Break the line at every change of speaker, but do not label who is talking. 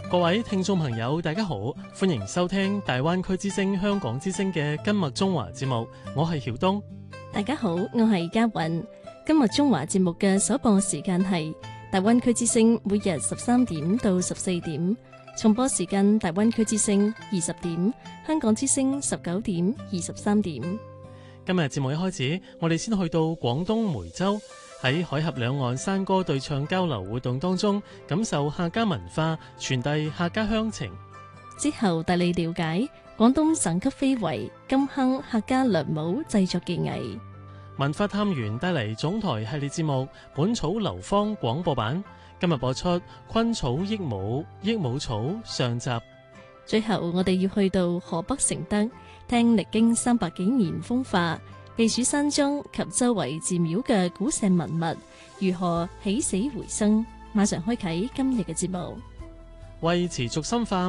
各位聽眾朋友，大家好，歡迎收聽大灣區之聲香港之聲嘅今日中華節目，我係曉東。
大家好，我係嘉韻。今日中華節目嘅首播時間係大灣區之聲，每日13點到14點，重播時間大灣區之聲20點，香港之聲19點23點。
今日節目一開始，我哋先去到廣東梅州，喺海峽兩岸山歌對唱交流活動當中，感受客家文化，傳遞客家鄉情。
之後帶你了解廣東省級非遺金亨客家涼帽製作技藝。
文化探員帶嚟總台系列節目《本草流芳》廣播版，今日播出《昆草益舞》益舞草上集。
最後我哋要去到河北承德，聽歷經300幾年風化，避暑山莊及周圍寺廟嘅古石文物如何起死回生。馬上開啟今日嘅節目，
為持續深化